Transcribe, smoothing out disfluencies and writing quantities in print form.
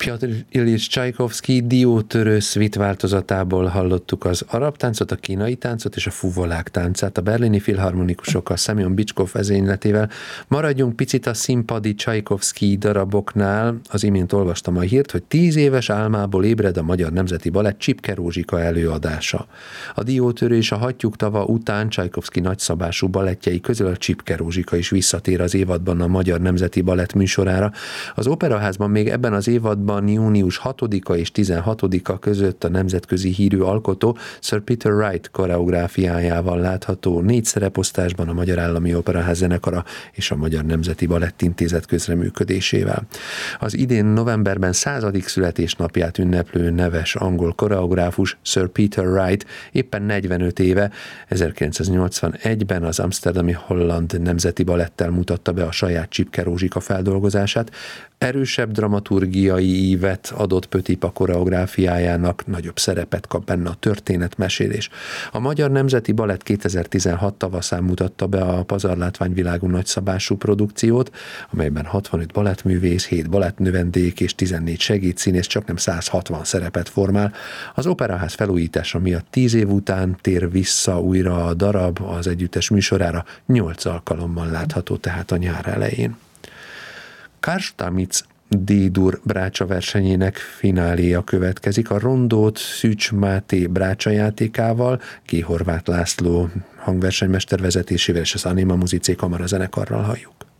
Pjotr Ilyich Csajkovszky diótörő szvit változatából hallottuk az arab táncot, a kínai táncot és a fuvolák táncát a berlini filharmonikusokkal, Semyon Bicskov vezényletével. Maradjunk picit a színpadi Csajkovszky daraboknál. Az imént olvastam a hírt, hogy 10 éves álmából ébred a Magyar Nemzeti Balett Csipke Rózsika előadása. A diótörő és a Hattyúk tava után Csajkovszky nagyszabású balettjei közül a Csipke Rózsika is visszatér az évadban a Magyar Nemzeti Balett műsorára. Az Operaházban még ebben az évadban június 6-a és 16-a között a nemzetközi hírű alkotó Sir Peter Wright koreográfiájával látható 4 szereposztásban a Magyar Állami Operaház zenekara és a Magyar Nemzeti Balett Intézet közreműködésével. Az idén novemberben 100. születésnapját ünneplő neves angol koreográfus Sir Peter Wright éppen 45 éve, 1981-ben az Amsterdami Holland Nemzeti Balettel mutatta be a saját Csipke Rózsika feldolgozását. Erősebb dramaturgiai ívet adott Pötipa koreográfiájának, nagyobb szerepet kap benne a történetmesélés. A Magyar Nemzeti Balett 2016 tavaszán mutatta be a Pazarlátványvilágon nagyszabású produkciót, amelyben 65 balettművész, 7 balettnövendék és 14 segédszínész csaknem 160 szerepet formál. Az Operaház felújítása miatt 10 év után tér vissza újra a darab az együttes műsorára, 8 alkalommal látható tehát a nyár elején. Karstamitz D-dur brácsa versenyének fináléja következik. A rondót Szűcs Máté brácsa játékával, G. Horváth László hangversenymester vezetésével és az Anima Musicé kamara zenekarral halljuk.